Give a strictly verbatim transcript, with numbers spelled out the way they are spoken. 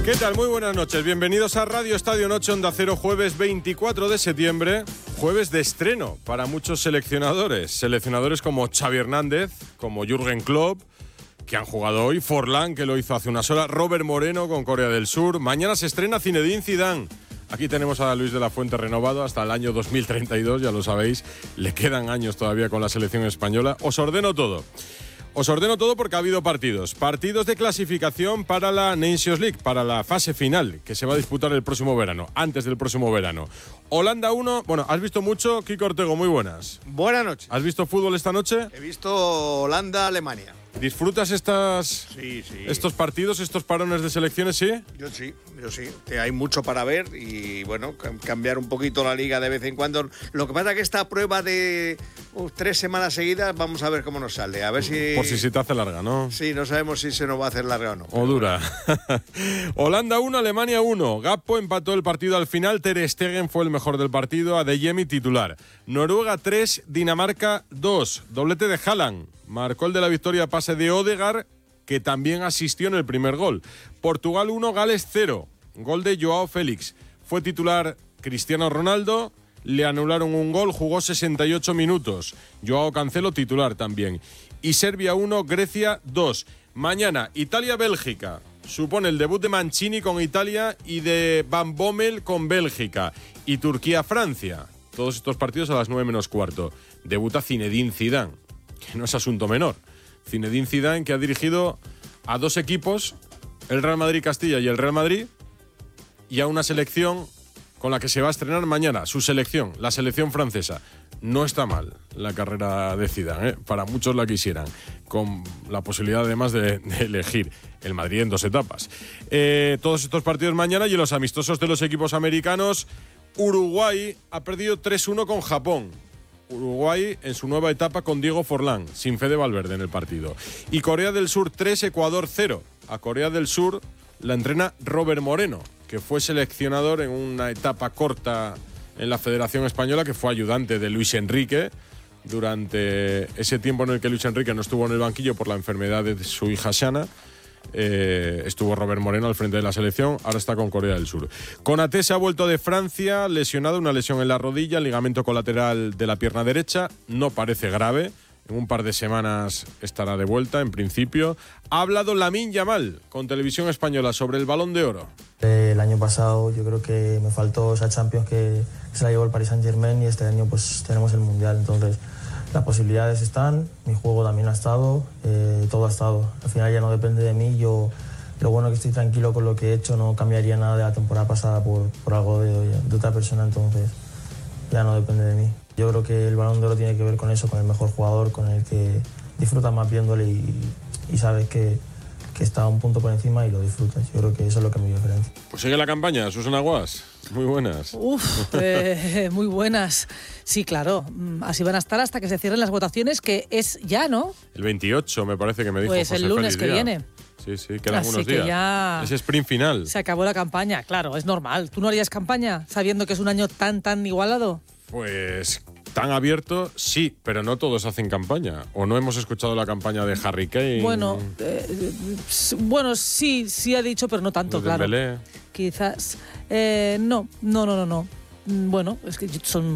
¿Qué tal? Muy buenas noches. Bienvenidos a Radio Estadio Noche Onda Cero, jueves veinticuatro de septiembre, jueves de estreno para muchos seleccionadores. Seleccionadores como Xavi Hernández, como Jürgen Klopp, que han jugado hoy, Forlán, que lo hizo hace unas horas, Robert Moreno con Corea del Sur. Mañana se estrena Zinedine Zidane. Aquí tenemos a Luis de la Fuente renovado hasta el año dos mil treinta y dos, ya lo sabéis. Le quedan años todavía con la selección española. Os ordeno todo. Os ordeno todo porque ha habido partidos. Partidos de clasificación para la Nations League, para la fase final, que se va a disputar el próximo verano, antes del próximo verano. Holanda uno, bueno, ¿has visto mucho? Kiko Ortego, muy buenas. Buenas noches. ¿Has visto fútbol esta noche? He visto Holanda-Alemania. ¿Disfrutas estas, sí, sí. estos partidos, estos parones de selecciones, sí? Yo sí, yo sí. Hay mucho para ver y, bueno, cambiar un poquito la liga de vez en cuando. Lo que pasa es que esta prueba de uh, tres semanas seguidas, vamos a ver cómo nos sale. A ver si... Por si se te hace larga, ¿no? Sí, no sabemos si se nos va a hacer larga o no. O dura. Holanda uno, Alemania uno. Gakpo empató el partido al final. Ter Stegen fue el mejor del partido. Adeyemi titular. Noruega tres, Dinamarca dos. Doblete de Haaland. Marcó el de la victoria, pase de Odegaard, que también asistió en el primer gol. Portugal uno, Gales cero. Gol de Joao Félix. Fue titular Cristiano Ronaldo. Le anularon un gol, jugó sesenta y ocho minutos. Joao Cancelo titular también. Y Serbia uno, Grecia dos. Mañana, Italia-Bélgica. Supone el debut de Mancini con Italia y de Van Bommel con Bélgica. Y Turquía-Francia. Todos estos partidos a las nueve menos cuarto. Debuta Zinedine Zidane, que no es asunto menor. Zinedine Zidane, que ha dirigido a dos equipos, el Real Madrid-Castilla y el Real Madrid, y a una selección con la que se va a estrenar mañana, su selección, la selección francesa. No está mal la carrera de Zidane, ¿eh? Para muchos la quisieran, con la posibilidad además de, de elegir el Madrid en dos etapas. Eh, todos estos partidos mañana y en los amistosos de los equipos americanos. Uruguay ha perdido tres uno con Japón. Uruguay en su nueva etapa con Diego Forlán, sin Fede Valverde en el partido. Y Corea del Sur tres, Ecuador cero. A Corea del Sur la entrena Robert Moreno, que fue seleccionador en una etapa corta en la Federación Española, que fue ayudante de Luis Enrique durante ese tiempo en el que Luis Enrique no estuvo en el banquillo por la enfermedad de su hija Shana. Eh, estuvo Robert Moreno al frente de la selección, ahora está con Corea del Sur. Konaté se ha vuelto de Francia, lesionado, una lesión en la rodilla, ligamento colateral de la pierna derecha, no parece grave, en un par de semanas estará de vuelta, en principio. Ha hablado Lamine Yamal con Televisión Española sobre el Balón de Oro. El año pasado yo creo que me faltó esa Champions que se la llevó el Paris Saint-Germain y este año pues tenemos el Mundial, entonces las posibilidades están, mi juego también ha estado, eh, todo ha estado. Al final ya no depende de mí, yo lo bueno es que estoy tranquilo con lo que he hecho, no cambiaría nada de la temporada pasada por, por algo de, de otra persona, entonces ya no depende de mí. Yo creo que el Balón de Oro tiene que ver con eso, con el mejor jugador, con el que disfrutas más viéndole y, y sabes que, que está un punto por encima y lo disfrutas. Yo creo que eso es lo que me diferencia. Pues sigue la campaña, Susana Guas. Muy buenas. Uf, eh, muy buenas. Sí, claro. Así van a estar hasta que se cierren las votaciones, que es ya, ¿no? El veintiocho me parece que me dijo Pues José el lunes Félix que día. viene. Sí, sí, quedan Así unos que días. ya Es sprint final. se acabó la campaña, claro, es normal. ¿Tú no harías campaña sabiendo que es un año tan, tan igualado? Pues tan abierto, sí, pero no todos hacen campaña. ¿O no hemos escuchado la campaña de Harry Kane? Bueno, eh, bueno, sí, sí ha dicho, pero no tanto, de claro. Dembélé. Quizás. Eh, no, no, no, no, no. Bueno, es que son